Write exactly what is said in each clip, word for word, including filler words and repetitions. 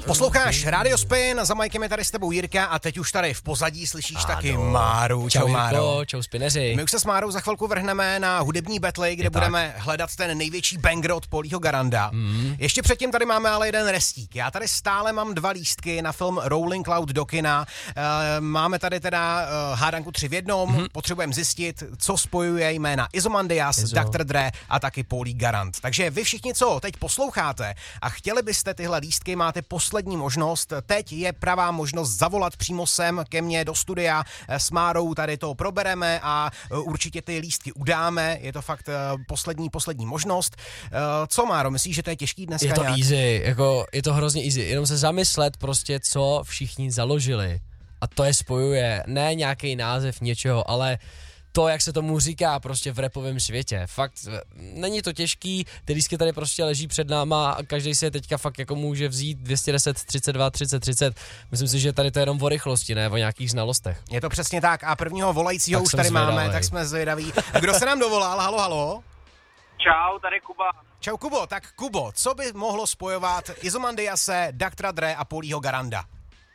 Posloucháš Radio Spin, za Majkem je tady s tebou Jirka a teď už tady v pozadí slyšíš ano. taky Máru. Čau, čau Jirko, Máro. Čau spineři. My už se s Márou za chvilku vrhneme na hudební battle, kde je budeme tak. hledat ten největší banger od Paulího Garanda. Mm. Ještě předtím tady máme ale jeden restík. Já tady stále mám dva lístky na film Rolling Loud do kina. E, máme tady teda e, hádanku tři v jednom. Mm. Potřebujeme zjistit, co spojuje jména Izomandias, Izo. doktor Dre a taky Paulí Garant. Takže vy všichni, co teď posloucháte a chtěli byste tyhle lístky, máte poslední možnost. Teď je pravá možnost zavolat přímo sem ke mně do studia. S Márou tady to probereme a určitě ty lístky udáme. Je to fakt poslední, poslední možnost. Co, Máro, myslíš, že to je těžký dneska? Je to nějak? easy, jako je to hrozně easy. Jenom se zamyslet prostě, co všichni založili. A to je spojuje. Ne nějaký název něčeho, ale to, jak se tomu říká prostě v rapovém světě. Fakt, není to těžký, ty lístky tady prostě leží před náma a každý si je teďka fakt jako může vzít dvě stě deset, třicet dva, třicet, třicet. Myslím si, že tady to je jenom o rychlosti, ne o nějakých znalostech. Je to přesně tak a prvního volajícího Tak už jsem tady zvědavej. máme, tak jsme zvědaví. Kdo se nám dovolal? Halo, halo. Čau, tady Kuba. Čau, Kubo. Tak Kubo, co by mohlo spojovat Izomandiase, doktora Dre a Paulího Garanda?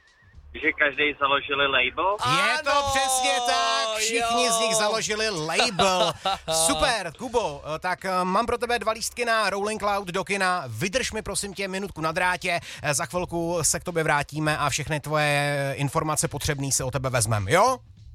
Že každý založili label? Je to Ano, přesně tak, všichni jo. z nich založili label. Super, Kubo, tak mám pro tebe dva lístky na Rolling Loud do kina. Vydrž mi prosím tě minutku na drátě, za chvilku se k tobě vrátíme a všechny tvoje informace potřebný si o tebe vezmem, jo?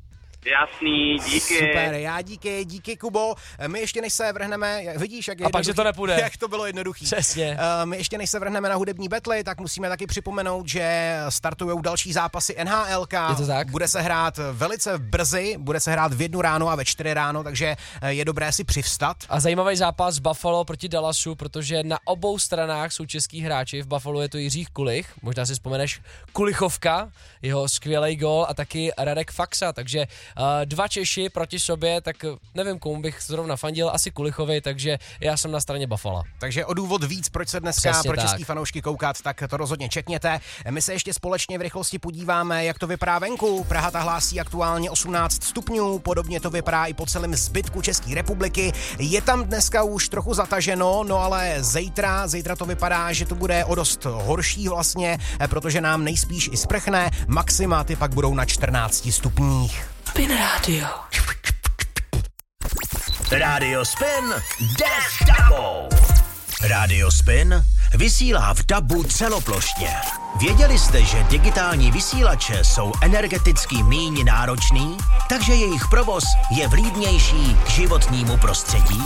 Jasný, díky. Super, já díky, díky Kubo. My ještě než se vrhneme, vidíš, jak je A pak, že to nepůjde. jak to bylo jednoduchý. Přesně. My ještě než se vrhneme na hudební battle, tak musíme taky připomenout, že startujou další zápasy N H L ka. Je to tak? Bude se hrát velice brzy, bude se hrát v jednu ráno a ve čtyři ráno, takže je dobré si přivstat. A zajímavý zápas Buffalo proti Dallasu, protože na obou stranách jsou český hráči. V Buffalo je to Jiří Kulich, možná si vzpomeneš Kulichovka, jeho skvělý gól a taky Radek Faxa, takže uh, dva Češi proti sobě, tak nevím, komu bych zrovna fandil, asi Kulichovi, takže já jsem na straně Buffalo. Takže o důvod víc, proč se dneska Přesně pro tak. český fanoušky koukat, tak to rozhodně čekněte. My se ještě společně v rychlosti podíváme, jak to vypadá venku. Praha ta hlásí aktuálně osmnáct stupňů, podobně to vypadá i po celém zbytku České republiky. Je tam dneska už trochu zataženo, no ale zítra, zítra to vypadá, že to bude o dost horší vlastně, protože nám nejspíš i sprchne. Maxima ty pak budou na čtrnácti stupních. Spin Radio. Radio Spin jde s dabou. Radio Spin vysílá v dabu celoplošně. Věděli jste, že digitální vysílače jsou energeticky míň náročný, takže jejich provoz je vlídnější k životnímu prostředí?